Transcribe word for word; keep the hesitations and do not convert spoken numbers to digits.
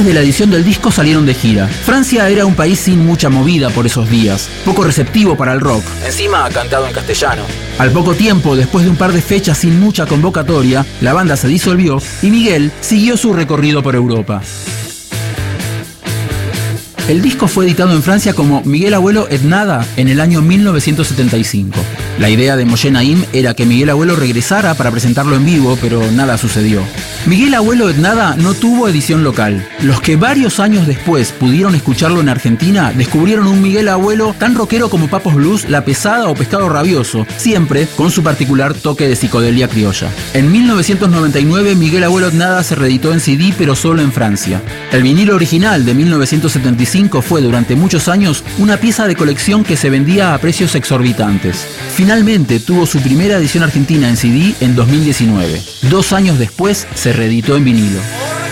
Antes de la edición del disco salieron de gira. Francia era un país sin mucha movida por esos días, poco receptivo para el rock. Encima cantado en castellano. Al poco tiempo, después de un par de fechas sin mucha convocatoria, la banda se disolvió y Miguel siguió su recorrido por Europa. El disco fue editado en Francia como Miguel Abuelo et Nada en el año mil novecientos setenta y cinco. La idea de Moshe Naim era que Miguel Abuelo regresara para presentarlo en vivo, pero nada sucedió. Miguel Abuelo et Nada no tuvo edición local. Los que varios años después pudieron escucharlo en Argentina descubrieron un Miguel Abuelo tan rockero como Papos Blues, La Pesada o Pescado Rabioso, siempre con su particular toque de psicodelia criolla. En mil novecientos noventa y nueve Miguel Abuelo et Nada se reeditó en C D, pero solo en Francia. El vinilo original de mil novecientos setenta y cinco fue durante muchos años una pieza de colección que se vendía a precios exorbitantes. Finalmente tuvo su primera edición argentina en C D en dos mil diecinueve. Dos años después se reeditó en vinilo.